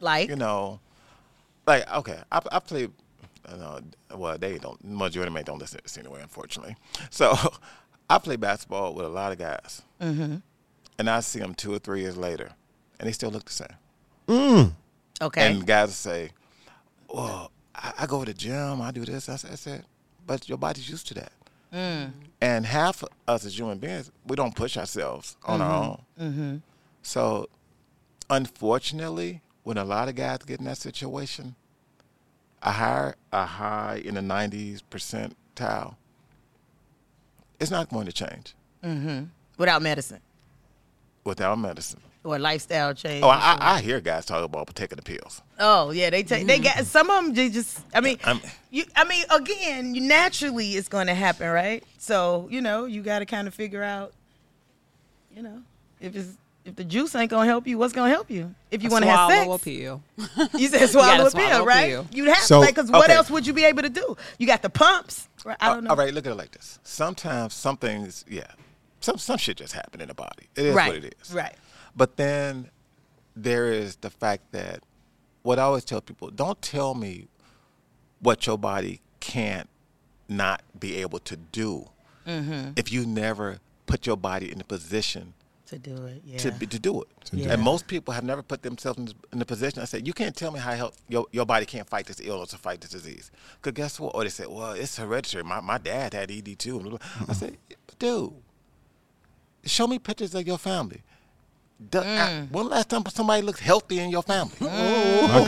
Like? Like, okay, I play. Well, they don't. Majority of them don't listen to this anyway, unfortunately. So, I play basketball with a lot of guys, and I see them 2 or 3 years later, and they still look the same. Okay. And guys will say, "Well, I go to the gym, I do this." I said, "But your body's used to that." And half of us as human beings, we don't push ourselves on our own. So, unfortunately, when a lot of guys get in that situation, a high in the 90s percentile, it's not going to change. Without medicine Without medicine. or lifestyle change. Oh, I hear guys talk about taking the pills. Oh yeah, they take. They got some of them. They just. I mean, again, naturally it's going to happen, right? So you got to kind of figure out, if the juice ain't gonna help you, what's gonna help you? If you want to have sex, swallow a pill. You said swallow a swallow pill, a right? pill. You'd have So, to, because what okay. else would you be able to do? You got the pumps. Right? I don't know. All right, look at it like this. Sometimes some things, some shit just happen in the body. It is what it is. Right. But then there is the fact that what I always tell people, don't tell me what your body can't not be able to do if you never put your body in a position To do it, yeah. to do it. Yeah. And most people have never put themselves in the position. I said, you can't tell me how your body can't fight this illness or fight this disease. Because guess what? Or they said, well, it's hereditary. My dad had ED too. I said, dude, show me pictures of your family. When last time somebody looked healthy in your family? My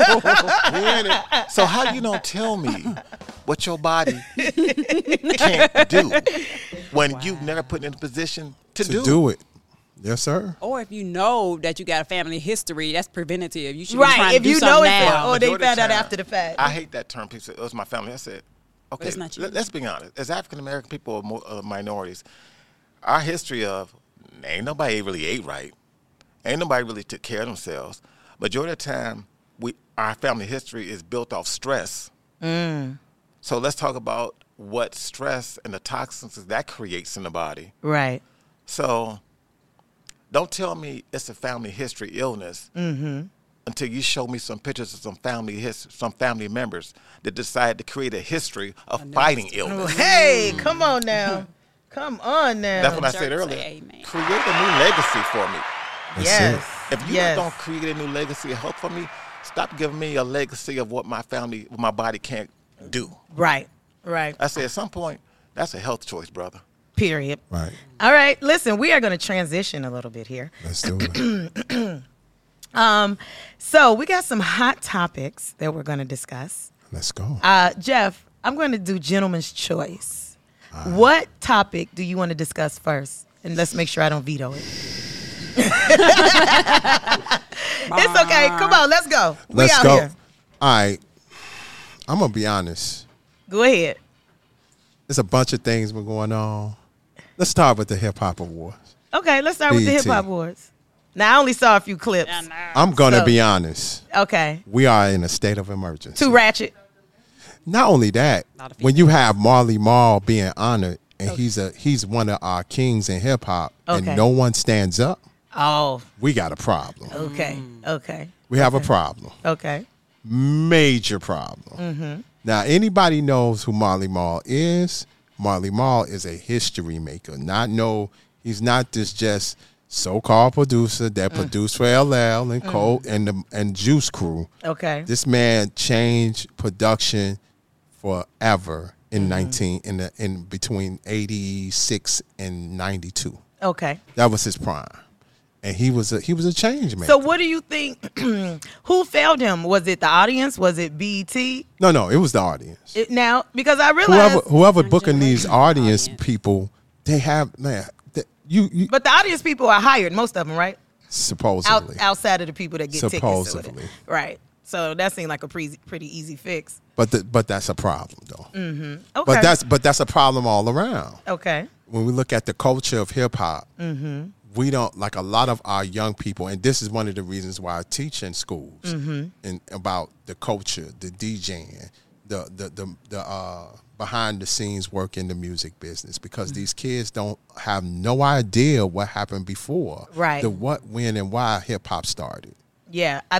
God. So how you don't tell me what your body can't do when you've never put in a position to do it. Yes, sir. Or if you know that you got a family history, that's preventative. You should be Right. trying If to do you something know now. or they Majority of found the out time, after the fact. I hate that term. People say, it was my family. I said, okay, it's not you. let's be honest. As African-American people or minorities, our history of ain't nobody really ate right. Ain't nobody really took care of themselves. Majority of the time, our family history is built off stress. So let's talk about what stress and the toxins that creates in the body. Right. So don't tell me it's a family history illness until you show me some pictures of some family members that decide to create a history of fighting illness. Hey, come on now. Come on now. That's what I said Church earlier. say amen. Create a new legacy for me. Yes. If you yes. don't create a new legacy of hope for me, stop giving me a legacy of what my body can't do. Right. Right. I say at some point, that's a health choice, brother. Period. Right. All right. Listen, we are going to transition a little bit here. Let's do it. So we got some hot topics that we're going to discuss. Let's go. Jeff, I'm going to do gentleman's choice. What topic do you want to discuss first? And let's make sure I don't veto it. It's okay. Come on, let's go. Let's we out go. here. All right. I'm going to be honest. Go ahead. There's a bunch of things been going on. Let's start with the Hip Hop Awards. Okay, let's start with the BET. Hip Hop Awards. Now, I only saw a few clips. I'm going to So- be honest. Okay. We are in a state of emergency. Too ratchet. Not only that, Lot of when you have Marley Marl being honored, and he's one of our kings in hip hop, Okay. and no one stands up, Oh, we got a problem. okay. Okay. We have a problem. Okay. Major problem. Now, anybody knows who Marley Marl is. Marley Marl is a history maker. He's not this just so-called producer that produced for LL and Cole and Juice Crew. Okay. This man changed production forever in between 86 and 92. Okay. That was his prime. And he was a change maker. So what do you think, who failed him? Was it the audience? Was it BET? No, it was the audience. Now, because I realized, Whoever booking these audience people, they have you but the audience people are hired, most of them, right? supposedly. Outside of the people that get tickets. Supposedly. Right. So that seemed like a pretty easy fix. But that's a problem though. Okay. But that's a problem all around. Okay. When we look at the culture of hip hop, we don't, like a lot of our young people, and this is one of the reasons why I teach in schools and about the culture, the DJing, the behind the scenes work in the music business, because these kids don't have no idea what happened before, Right. the what, when, and why hip hop started. Yeah.